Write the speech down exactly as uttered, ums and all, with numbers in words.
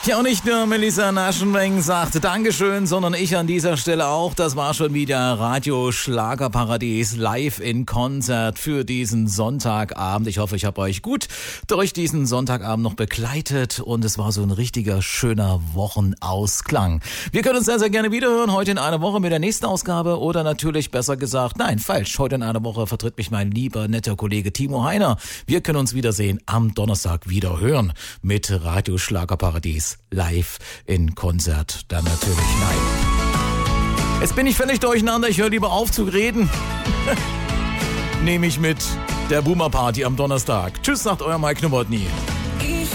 Ja, und nicht nur Melissa Naschenweng sagt Dankeschön, sondern ich an dieser Stelle auch. Das war schon wieder Radio Schlagerparadies live in Konzert für diesen Sonntagabend. Ich hoffe, ich habe euch gut durch diesen Sonntagabend noch begleitet und es war so ein richtiger schöner Wochenausklang. Wir können uns sehr, sehr gerne wiederhören heute in einer Woche mit der nächsten Ausgabe oder natürlich besser gesagt, nein, falsch. Heute in einer Woche vertritt mich mein lieber, netter Kollege Timo Heiner. Wir können uns wiedersehen am Donnerstag wieder hören mit Radio Schlagerparadies. Live in Konzert, dann natürlich nein. Jetzt bin ich völlig durcheinander, ich höre lieber auf zu reden. Nehme ich mit der Boomer Party am Donnerstag. Tschüss, sagt euer Mike Nowotny.